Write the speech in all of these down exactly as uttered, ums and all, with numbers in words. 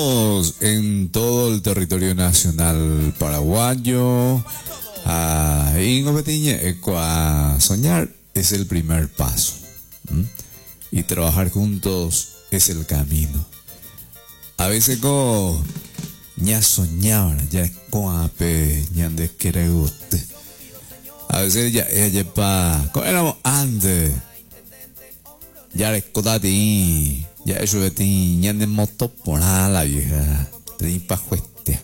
En todo el territorio nacional paraguayo, a a soñar es el primer paso, ¿m? Y trabajar juntos es el camino. A veces como ya soñaba, ya con ape, ya de querer usted. A veces ya ella pa, como éramos antes, ya le codati. Ya eso de ti, ya de moto por la vieja, te di pa jueste.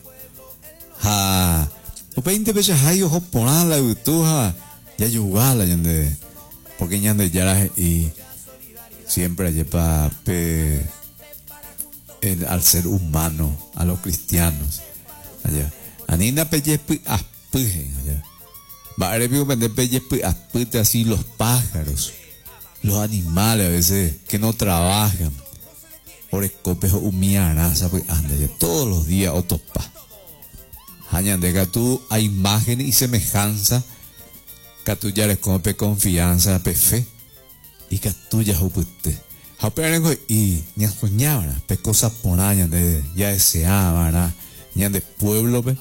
Ha, o veinte veces hay ojo por la utuja, ya yugala ya de, porque ya de ya y siempre lleva pe el, al ser humano, a los cristianos. Allá, anina pellepi aspuje, allá. Va a repico vender pellepi aspuje así los pájaros, los animales a veces que no trabajan. Por escopejo humiara, ¿sabes? Anda ya todos los días otopa. Hañande que tú a imagen y semejanza, que tú ya les cope confianza, pe fe, y que tú ya jupute. Japerengo y ni a soñar, pe cosas por años de ya deseaba, ni de pueblo, pe.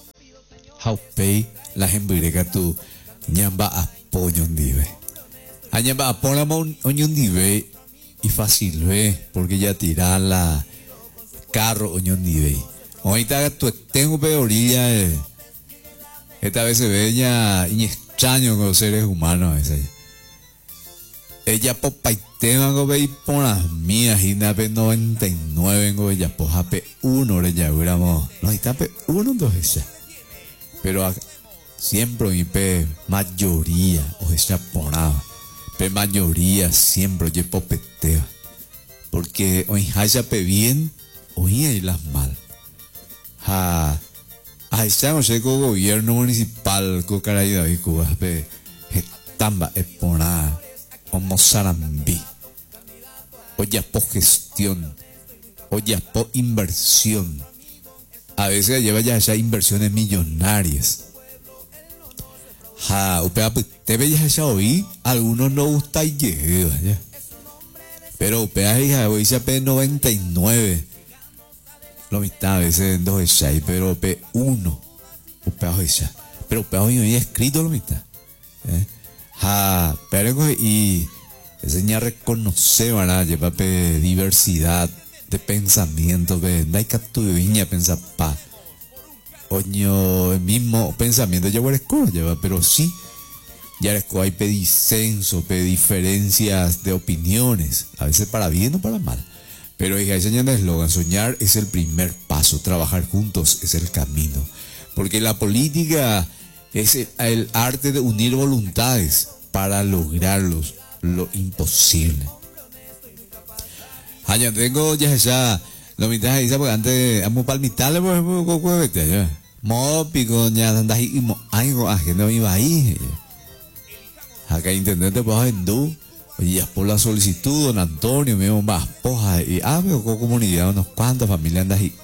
Jaupei la gente que tú ñamba apoyo un dive. Añamba apoyo un dive. Y fácil ve, porque ya tirar la carro oñón nivel. Ahorita tu tengo peorilla, eh. Esta vez se ve ya y extraño con los seres humanos a veces. Ella po paitema go ve y por las mías y na pe noventa y nueve go ella po jape uno le ya hubiéramos. No está pe uno entonces ya. Pero a, siempre mi pe mayoría o esa porada. Pero mayoría siempre yo popeteo. Porque hoy haya pe bien, hoy hay las mal. Ha, ahí estamos el gobierno municipal, cocaray David Cuba, pe, tamba exponada, como sarambi. Oye, po gestión, oye, po inversión. A veces lleva ya esas inversiones millonarias. Ja, upea te veías ya hoy, algunos no gusta y llega ya. Pero upea hija hoy se pe noventa y nueve. Lo mitad a veces dos de seis, pero pe uno. Upea hoy ya. Pero upea hoy hoy escrito lo mitad. ¿Eh? Ja, pero y enseña a reconocer, ¿verdad? Lleva pe diversidad de pensamiento, pe, no hay que tu viña pensar pa. Oño, el mismo pensamiento ya lleva, pero sí, ya hay pe disenso, pe diferencias de opiniones, a veces para bien o para mal. Pero hija, ese el eslogan, soñar es el primer paso, trabajar juntos es el camino. Porque la política es el, el arte de unir voluntades para lograrlos, lo imposible. Allá tengo ya esa. Lo mitad dice porque antes amo palmitarle por ejemplo con vete ya. Mo pico ya andas y mo algo agenda mi país. Acá intendente pues en du, oye por la solicitud don Antonio me más poja y ah pero con comunidad unos cuantas familias andas y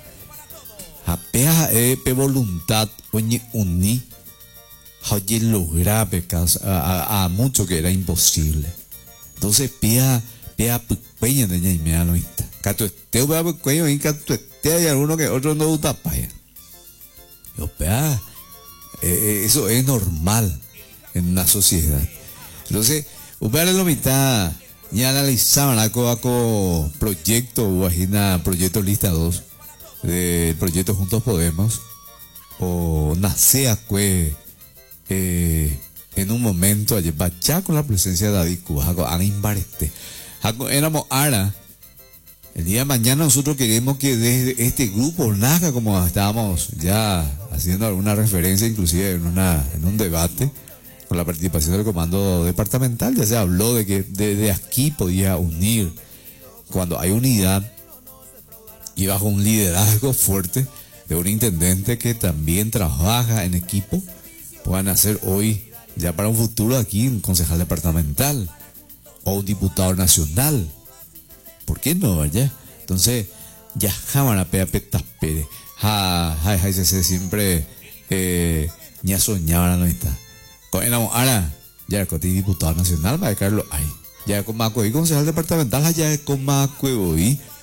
apea eh pe voluntad oye uní oye lograr pecas a, a, a mucho que era imposible. Entonces pía pía peña de ña y me lo insta. Cato este va por cuello y cato este hay alguno que otro no gusta paya. Yo pea, eh, eso es normal en una sociedad. Entonces, upea lo mitad ya analizaban algo algo proyecto o agenda proyecto lista dos del proyecto Juntos Podemos o nacea que eh, en un momento ayer ya con la presencia de David Cuba algo han imbarete. Éramos ara. El día de mañana nosotros queremos que desde este grupo nazca, como estábamos ya haciendo alguna referencia, inclusive en una en un debate con la participación del comando departamental, ya se habló de que desde aquí podía unir, cuando hay unidad y bajo un liderazgo fuerte de un intendente que también trabaja en equipo, puedan hacer hoy, ya para un futuro aquí, un concejal departamental o un diputado nacional. ¿Por qué no, vaya? Entonces, ya jaman a pea petas pere. Ja, ja, ja, se siempre, eh, ya soñaban no está. Con el ahora, ya con diputado nacional, va a Carlos, ay, ya con Macuevi, concejal departamental, ya con Macuevi,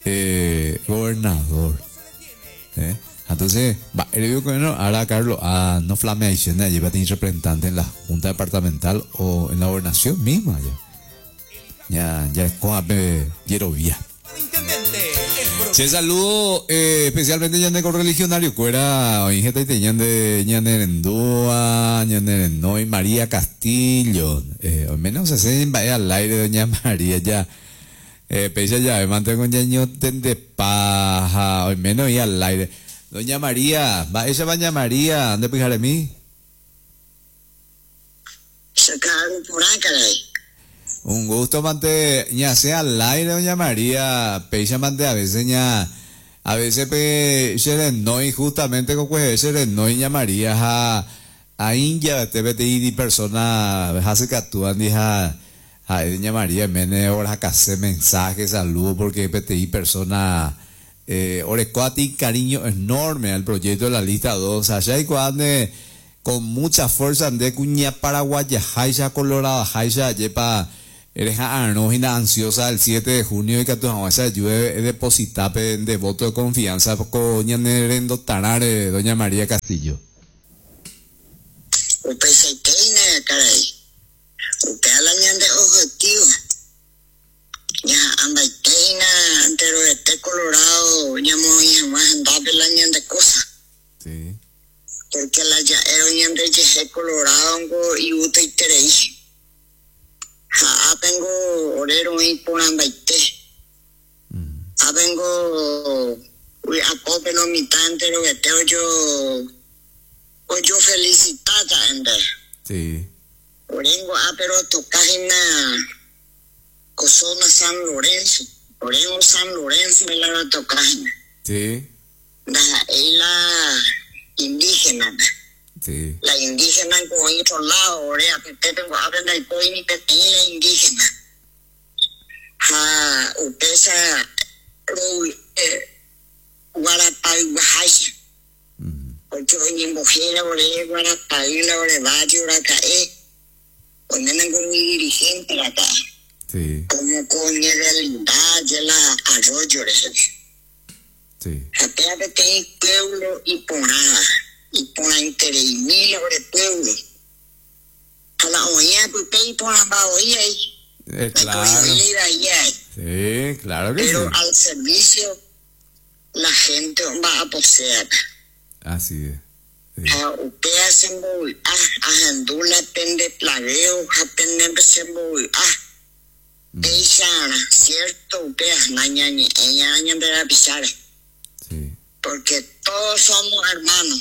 eh, gobernador. ¿Eh? Entonces, va, el gobierno ahora Carlos, ah, no flame ahí, allí va a tener representante en la Junta Departamental o en la gobernación misma. Ya, ya, ya es como Yerovía. Sí, saludo eh, especialmente ya de correligionario, cuera, oye, gente de Ñanerendúa, Ñanerendoy, María Castillo, eh, al menos se se vaya al aire, doña María, ya, eh, pesa ya, me mantengo ya ñoten de paja, al menos y al aire. Doña María, va, ella doña María, ¿dónde pijaré mí? Sacaron por acá, un gusto, mante, ya sea al aire, doña María, pecha mante, a veces ya, a veces pe, se no, y justamente con que se no, doña María, a, a India, te vete y persona, hace que actúan, dija, a doña María, mene, ahora que hace mensajes, saludos, porque P T I persona, eh, orecoati, cariño enorme al proyecto de la lista dos, allá y cuando, con mucha fuerza, de cuña paraguaya, jaiza colorada, jaiza, yepa, eres anógina ansiosa el siete de junio y que tu mamá se ayude a depositar de voto de confianza con Ñanerendo Tarare, doña María Castillo. Usted se tiene, caray. Usted habla de objetivo. Ya anda y teina, pero este colorado, ya muy más andable la ñan de cosas. Sí. Porque la ya era ñan de jeje colorado y usted y teréis. Ha vengo orero y por andaite. Ha vengo uy a pope no mitante lo que teo yo o yo felicitada en ver. Sí. Orengo a pero tocajina cosona San Lorenzo. Orengo San Lorenzo me la tocajina. Sí. Da la indígena. Sí. La indígena en con otro lado, orea, que te tengo a ver el coin y pequeña indígena. Ha, upesa, eh, guarapay, guajaja. Porque hoy en mujer, ore, guarapay, la ore, vaya, ora, cae. Ponen con mi dirigente acá. Sí. Como con mi realidad, ya la arroyo, sí. Acá de que hay pueblo y ponada. Y por la interés mil sobre pueblo. A la oía, pues pe y por la va oía ahí. Eh, claro. Sí, claro que pero sí. al servicio la gente va a poseer. Así es. Sí. A usted hacen muy, ah, a hendula pende plagueo, a pende empecé muy, ah. Peixana, cierto, usted es nañaña, ella aña de la pisara. Sí. Porque todos somos hermanos.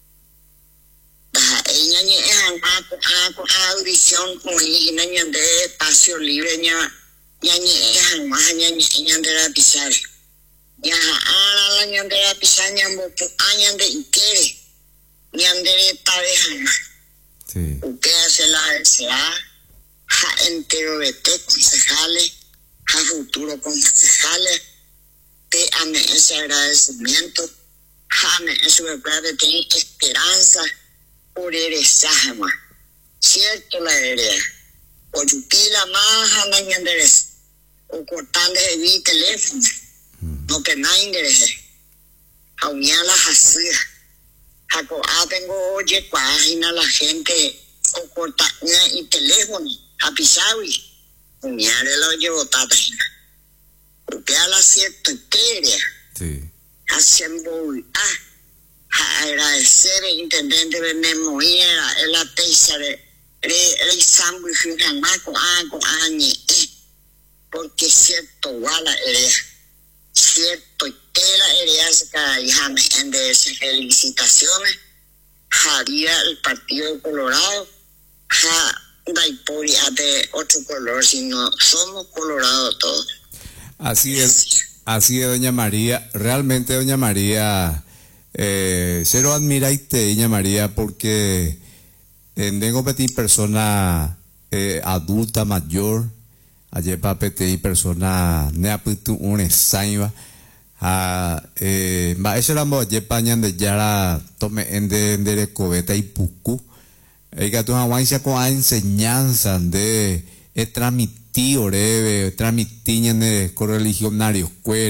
Ella ni es a audición con ella ni de espacio libre ni ya ni es más ni ella de la pisar ya ahora la ni de la pisar ni ambo año de inquiere ni de pareja sí. Usted hace la S A ja entero de te concejales ja futuro concejales te ame ese agradecimiento ja me eso de verdad tener esperanza por eres más cierto la herea o chupila más a la ñanderes o cortando de mi teléfono no que nada ingrese a uñar las así a co a tengo oye página la gente o corta y teléfono a pisawi uñar el oye botada porque a la cierto quiere sí haciendo ah agradecer al intendente de memoria en la pesa de el sambo y finamaco hago añe porque cierto wala eres cierto tela eres cada hija en de felicitaciones Javier el partido Colorado ja daiporia de otro color sino somos colorados todos. Así es, así es, doña María. Realmente, doña María, Eh, se lo admira y doña María porque en tengo petit persona eh, adulta mayor ayer para petit persona ne apitu un saiba a eh va eso la mo ayer pañan de yara tome en de de cobeta y puku el gato hawaii con enseñanza de eh, transmitir oreve transmitir en el correligionario escuela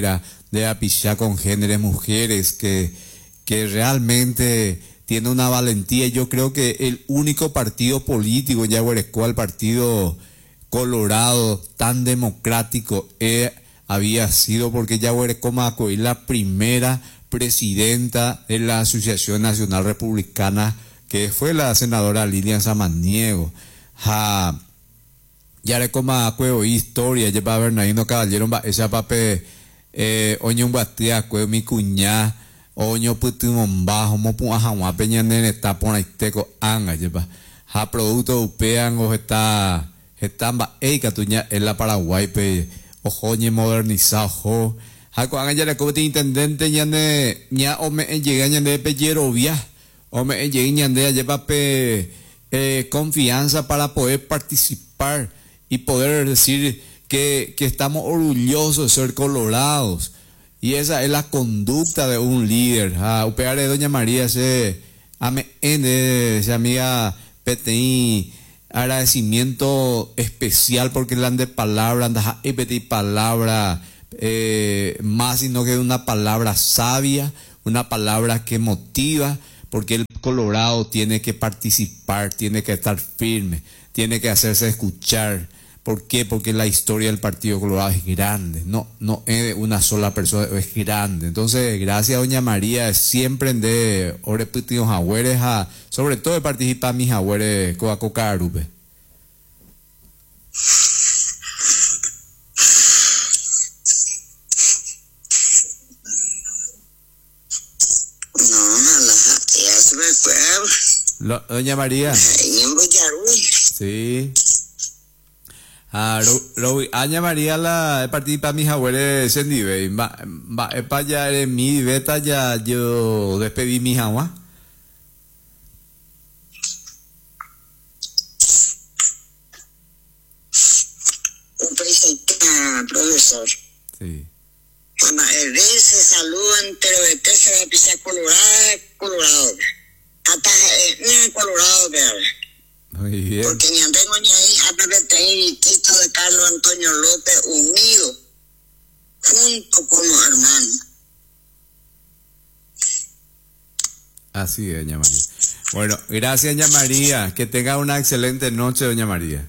de apichar con géneros, mujeres, que, que realmente tiene una valentía. Yo creo que el único partido político en Yaguarecoa, el Partido Colorado, tan democrático, eh, había sido porque Yaguarecoa Macoy, la primera presidenta de la Asociación Nacional Republicana, que fue la senadora Lilian Samaniego. Ja, Yaguarecoa Macoy, historia, lleva Bernardino Caballero, esa pape, eh, oño un batea, mi cuñá, oño putimon bajo, mo pu ajamua peña nene tapon aiteco anga, lleva. Ja, producto upean o está, están ba, ey, catuña, en la Paraguay, pe, ojoñe modernizado, jo. Jaco anga ya le cobe intendente ñande ña o me llega ñande pellero via o me llega ñande lleva pe eh, confianza para poder participar y poder decir que, que estamos orgullosos de ser colorados, y esa es la conducta de un líder. Ah, upear de doña María se ame ende esa amiga P T I, agradecimiento especial porque le han de palabra anda y P T I palabra Eh, más sino que una palabra sabia, una palabra que motiva, porque el colorado tiene que participar, tiene que estar firme, tiene que hacerse escuchar. ¿Por qué? Porque la historia del Partido Colorado es grande, no, no es una sola persona, es grande. Entonces, gracias a doña María, siempre de oreputidos agüeres, a, sobre todo de participar mis agüeres con Cocarupe. Lo, doña María. Sí. Ah, lo, lo, doña María la participa mis abuelos en Dive. Va, va, para allá en mi beta ya yo despedí mis aguas. Un profesor. Sí. Cuando el rey se saluda entero de te se va a pisar colorado, colorado. Hasta eh, colorado, ¿verdad? Muy bien. Porque ni tengo ni ahí, aparte ahí, Tito de Carlos Antonio López, unido, junto como hermano. Así es, doña María. Bueno, gracias, doña María. Que tenga una excelente noche, doña María.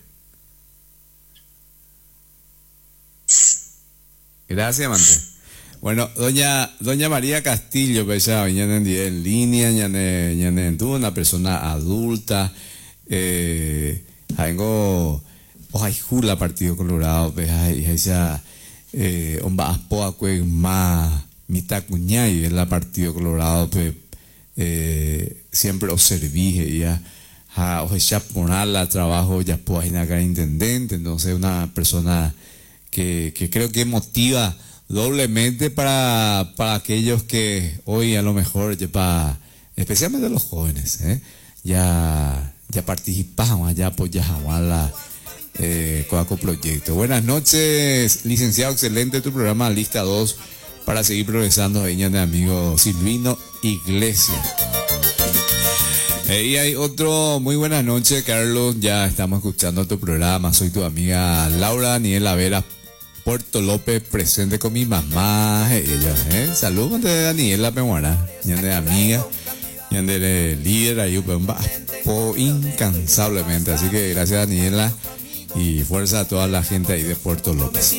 Gracias, Mante. Bueno, doña doña María Castillo, pues ya en línea, ya en una persona adulta, eh, tengo hoy jula Partido Colorado, pues ahí esa eh omba aspoa cue más mitad cuñay en la Partido Colorado, pues eh, siempre os serví ya a o ya poner la trabajo ya pues en acá intendente, entonces una persona que que creo que motiva doblemente para, para aquellos que hoy a lo mejor, ya para, especialmente los jóvenes, ¿eh? ya, ya participaban, ya apoyaban la eh, Coaco Proyecto. Buenas noches, licenciado, excelente tu programa Lista dos para seguir progresando, veña de amigo Silvino Iglesias. Eh, y hay otro, muy buenas noches, Carlos, ya estamos escuchando tu programa, soy tu amiga Laura Daniela Vera Puerto López, presente con mi mamá, ella, ¿eh? Saludos de Daniela Pemuara, ya de amiga, ya de líder, ahí un po incansablemente, así que gracias Daniela y fuerza a toda la gente ahí de Puerto López.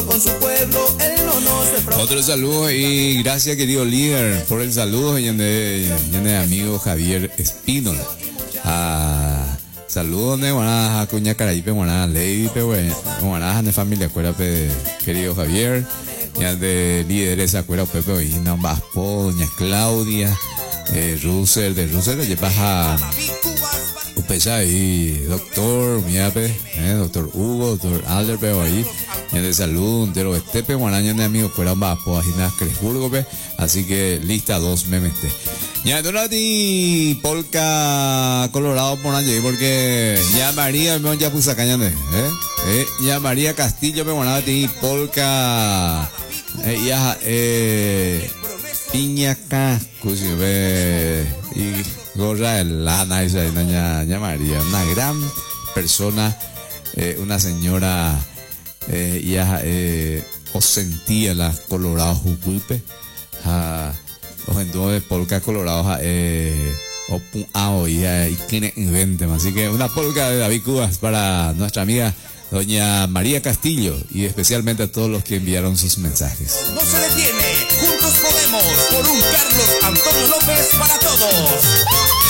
Otro saludo y gracias querido líder por el saludo, ya de, ya de amigo Javier Espínola. Ah, saludos de buenas cuña Caraípe, buenas lady, buenas de familia cuera pe querido Javier, ya de líderes acuera Pepe y nambas po doña Claudia, eh, Ruser de Ruser le llevas a Upesa ahí, doctor Miape, eh, doctor Hugo, doctor Alder veo ahí, ya de salud, de los estepe, buenas años de amigos cuera ambas po ajinas Cresburgo pe, así que lista dos me mete. Ya Donati Polka Colorado por allí porque ya María me ya puso cañando, eh eh ya María Castillo me wanaba ti Polka eh ya eh piña cascusi ve y gorra de lana esa doña ya María, una gran persona, eh, una señora eh ya eh o sentía la Colorado Jucuipe, a los entonces de polka colorados a eh, o puao y y quien invente. Así que una polka de David Cubas para nuestra amiga doña María Castillo y especialmente a todos los que enviaron sus mensajes. No se detiene, juntos podemos, por un Carlos Antonio López para todos.